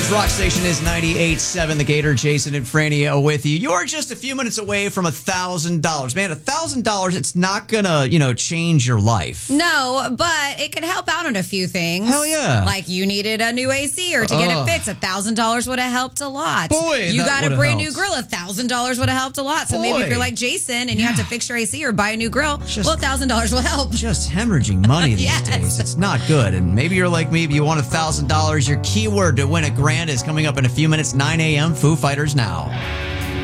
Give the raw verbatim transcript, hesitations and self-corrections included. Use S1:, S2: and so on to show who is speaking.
S1: Orlando's rock station is ninety-eight point seven. The Gator, Jason and Franny are with you. You're just a few minutes away from one thousand dollars. Man, one thousand dollars, it's not going to, you know, change your life.
S2: No, but it could help out on a few things.
S1: Hell yeah.
S2: Like you needed a new A C or to get
S1: uh,
S2: it fixed, one thousand dollars would have helped a lot.
S1: Boy,
S2: You
S1: that
S2: got a
S1: would've
S2: brand
S1: helped.
S2: new grill, one thousand dollars would have helped a lot. So
S1: Boy.
S2: maybe if you're like Jason and you
S1: Yeah.
S2: have to fix your A C or buy a new grill,
S1: Just-
S2: well, one thousand dollars will help.
S1: Just hemorrhaging money these
S2: Yes.
S1: days. It's not good. And maybe you're like me, but you want one thousand dollars. Your keyword to win a grand is coming up in a few minutes, nine a.m. Foo Fighters now.